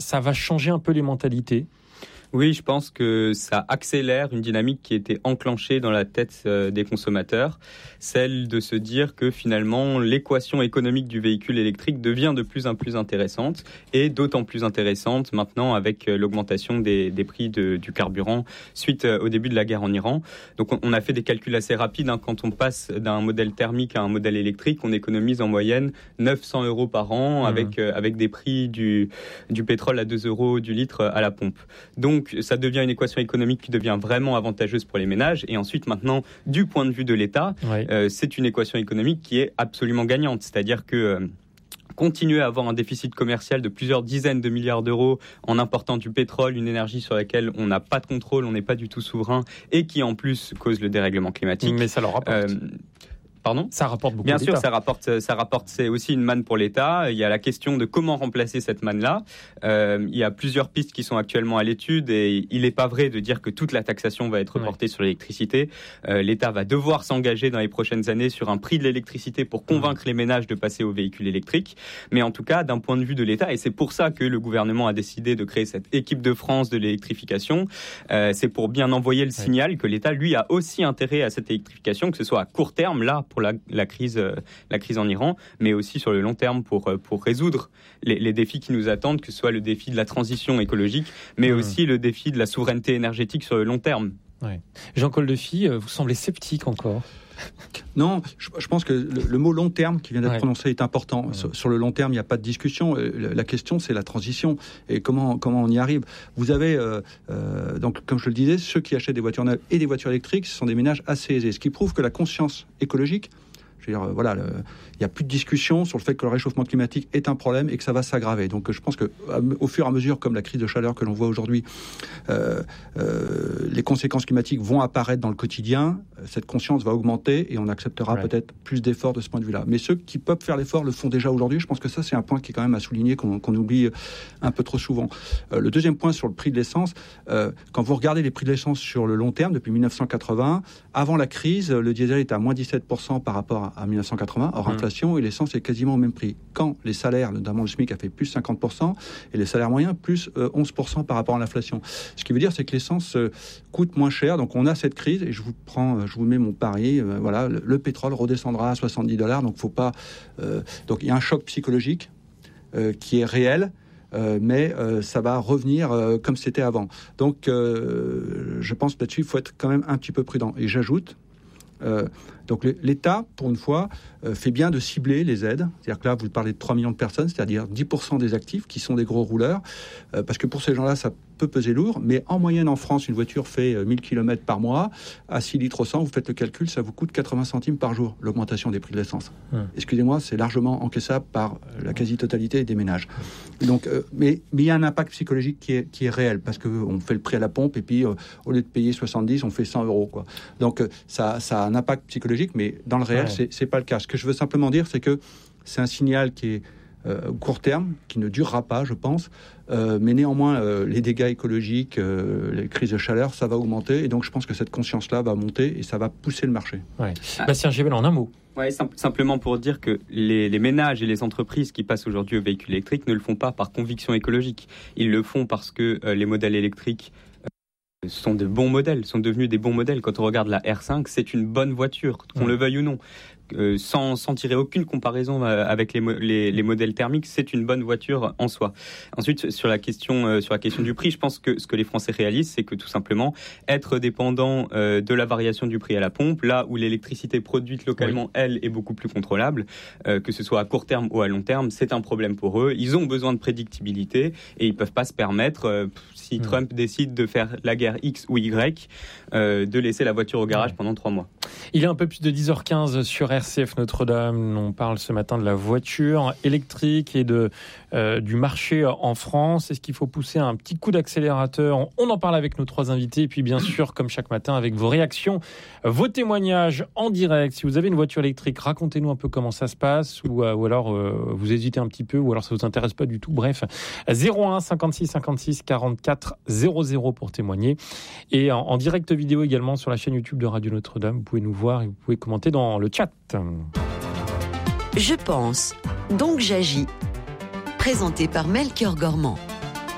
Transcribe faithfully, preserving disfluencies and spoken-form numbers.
ça va changer un peu les mentalités ? Oui, je pense que ça accélère une dynamique qui était enclenchée dans la tête des consommateurs, celle de se dire que finalement l'équation économique du véhicule électrique devient de plus en plus intéressante et d'autant plus intéressante maintenant avec l'augmentation des, des prix de, du carburant suite au début de la guerre en Iran. Donc on a fait des calculs assez rapides, hein. Quand on passe d'un modèle thermique à un modèle électrique, on économise en moyenne neuf cents euros par an mmh. avec, euh, avec des prix du, du pétrole à deux euros du litre à la pompe. Donc Donc, ça devient une équation économique qui devient vraiment avantageuse pour les ménages. Et ensuite, maintenant, du point de vue de l'État, oui. euh, c'est une équation économique qui est absolument gagnante. C'est-à-dire que euh, continuer à avoir un déficit commercial de plusieurs dizaines de milliards d'euros en important du pétrole, une énergie sur laquelle on n'a pas de contrôle, on n'est pas du tout souverain et qui, en plus, cause le dérèglement climatique. Mais ça leur rapporte. Euh, Pardon ? Ça rapporte beaucoup. Bien sûr, ça rapporte, ça rapporte. C'est aussi une manne pour l'État. Il y a la question de comment remplacer cette manne-là. Euh, il y a plusieurs pistes qui sont actuellement à l'étude et il n'est pas vrai de dire que toute la taxation va être reportée ouais. sur l'électricité. Euh, L'État va devoir s'engager dans les prochaines années sur un prix de l'électricité pour convaincre mmh. les ménages de passer aux véhicules électriques. Mais en tout cas, d'un point de vue de l'État, et c'est pour ça que le gouvernement a décidé de créer cette équipe de France de l'électrification, euh, c'est pour bien envoyer le ouais. signal que l'État, lui, a aussi intérêt à cette électrification, que ce soit à court terme, là, pour la, la crise, euh, la crise en Iran, mais aussi sur le long terme pour, pour résoudre les, les défis qui nous attendent, que ce soit le défi de la transition écologique, mais mmh. aussi le défi de la souveraineté énergétique sur le long terme. Ouais. Jean Coldefy, vous semblez sceptique encore. Non, je, je pense que le, le mot long terme qui vient d'être ouais. prononcé est important. Ouais. Sur, sur le long terme, il n'y a pas de discussion. La question, c'est la transition et comment, comment on y arrive. Vous avez, euh, euh, donc, comme je le disais, ceux qui achètent des voitures neuves et des voitures électriques, ce sont des ménages assez aisés. Ce qui prouve que la conscience écologique, je veux dire, voilà, le, il n'y a plus de discussion sur le fait que le réchauffement climatique est un problème et que ça va s'aggraver. Donc je pense qu'au fur et à mesure, comme la crise de chaleur que l'on voit aujourd'hui, euh, euh, les conséquences climatiques vont apparaître dans le quotidien, cette conscience va augmenter et on acceptera ouais. peut-être plus d'efforts de ce point de vue-là. Mais ceux qui peuvent faire l'effort le font déjà aujourd'hui. Je pense que ça, c'est un point qui est quand même à souligner, qu'on, qu'on oublie un peu trop souvent. Euh, le deuxième point sur le prix de l'essence, euh, quand vous regardez les prix de l'essence sur le long terme, depuis dix-neuf cent quatre-vingts, avant la crise, le diesel était à moins dix-sept pour cent par rapport à à dix-neuf cent quatre-vingts, hors mmh. inflation, et l'essence est quasiment au même prix. Quand les salaires, notamment le SMIC, a fait plus cinquante pour cent, et les salaires moyens, plus euh, onze pour cent par rapport à l'inflation. Ce qui veut dire, c'est que l'essence euh, coûte moins cher, donc on a cette crise, et je vous prends, je vous mets mon pari, euh, voilà, le, le pétrole redescendra à soixante-dix dollars, donc faut pas... Euh, donc il y a un choc psychologique euh, qui est réel, Euh, mais euh, ça va revenir euh, comme c'était avant. Donc, euh, je pense que là-dessus, il faut être quand même un petit peu prudent. Et j'ajoute, euh, donc l'État, pour une fois, euh, fait bien de cibler les aides. C'est-à-dire que là, vous parlez de trois millions de personnes, c'est-à-dire dix pour cent des actifs qui sont des gros rouleurs, euh, parce que pour ces gens-là, ça peut peser lourd, mais en moyenne en France, une voiture fait euh, mille kilomètres par mois, à six litres au cent, vous faites le calcul, ça vous coûte quatre-vingts centimes par jour, l'augmentation des prix de l'essence. Hum. Excusez-moi, c'est largement encaissable par la quasi-totalité des ménages. Donc, euh, mais mais il y a un impact psychologique qui est, qui est réel, parce qu'on fait le prix à la pompe, et puis euh, au lieu de payer soixante-dix, on fait cent euros, quoi. Donc, euh, ça, ça a un impact psychologique, mais dans le réel, ouais. c'est, c'est pas le cas. Ce que je veux simplement dire, c'est que c'est un signal qui est euh, court terme, qui ne durera pas, je pense, euh, mais néanmoins, euh, les dégâts écologiques, euh, les crises de chaleur, ça va augmenter, et donc je pense que cette conscience-là va monter, et ça va pousser le marché. Ouais. Bastien Gébel, en un mot. Ouais, sim- simplement pour dire que les, les ménages et les entreprises qui passent aujourd'hui aux véhicules électriques ne le font pas par conviction écologique. Ils le font parce que euh, les modèles électriques euh, sont de bons modèles, sont devenus des bons modèles. Quand on regarde la R cinq, c'est une bonne voiture, qu'on mmh. le veuille ou non. Euh, sans, sans tirer aucune comparaison euh, avec les, mo- les, les modèles thermiques, c'est une bonne voiture en soi. Ensuite, sur la question, euh, sur la question du prix, je pense que ce que les Français réalisent, c'est que tout simplement, être dépendant euh, de la variation du prix à la pompe, là où l'électricité produite localement, oui. elle, est beaucoup plus contrôlable, euh, que ce soit à court terme ou à long terme, c'est un problème pour eux. Ils ont besoin de prédictibilité et ils peuvent pas se permettre, euh, si mmh. Trump décide de faire la guerre X ou Y, euh, de laisser la voiture au garage mmh. pendant trois mois. Il est un peu plus de dix heures quinze sur R C F Notre-Dame. On parle ce matin de la voiture électrique et de, euh, du marché en France. Est-ce qu'il faut pousser un petit coup d'accélérateur ? On en parle avec nos trois invités. Et puis bien sûr, comme chaque matin, avec vos réactions, vos témoignages en direct. Si vous avez une voiture électrique, racontez-nous un peu comment ça se passe. Ou, euh, ou alors euh, vous hésitez un petit peu, ou alors ça ne vous intéresse pas du tout. Bref, zéro un cinquante-six cinquante-six quarante-quatre zéro zéro pour témoigner. Et en, en direct vidéo également sur la chaîne YouTube de Radio Notre-Dame. Vous pouvez nous voir et vous pouvez commenter dans le chat. Je pense, donc j'agis. Présenté par Melchior Gormand.